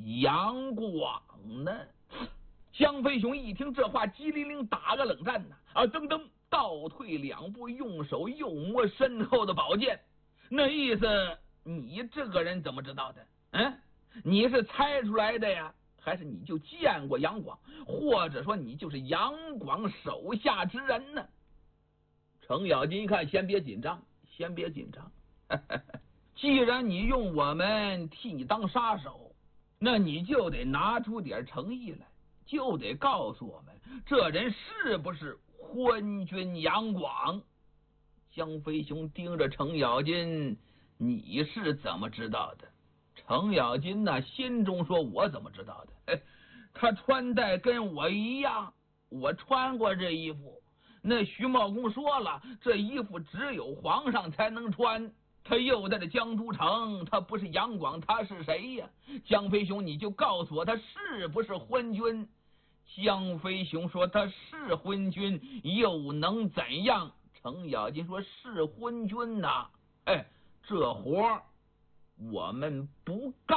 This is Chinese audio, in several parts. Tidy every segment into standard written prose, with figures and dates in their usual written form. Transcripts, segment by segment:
杨广呢？江飞雄一听这话，机灵灵打个冷战呐，噔噔倒退2步，用手又摸身后的宝剑。那意思，你这个人怎么知道的？你是猜出来的呀？还是你就见过杨广，或者说你就是杨广手下之人呢？程咬金一看，先别紧张，先别紧张。既然你用我们替你当杀手，那你就得拿出点诚意来，就得告诉我们这人是不是昏君杨广。江飞雄盯着程咬金，你是怎么知道的？程咬金呢，心中说，我怎么知道的？他穿戴跟我一样，我穿过这衣服。那徐茂公说了，这衣服只有皇上才能穿。他又在这江都城，他不是杨广，他是谁呀？江飞雄，你就告诉我，他是不是昏君？江飞雄说，他是昏君，又能怎样？程咬金说，是昏君呐，这活我们不干。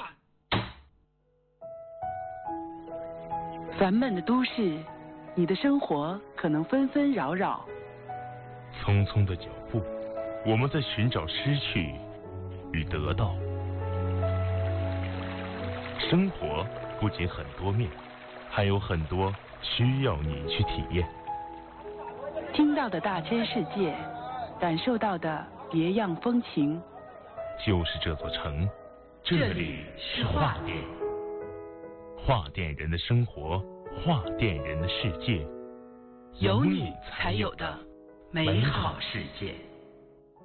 烦闷的都市，你的生活可能纷纷扰扰。 匆匆的脚步，我们在寻找失去与得到。生活不仅很多面，还有很多需要你去体验。 听到的大千世界，感受到的别样风情。 就是这座城，这里是画店。画店人的生活，画店人的世界， 有你才有的美好世界。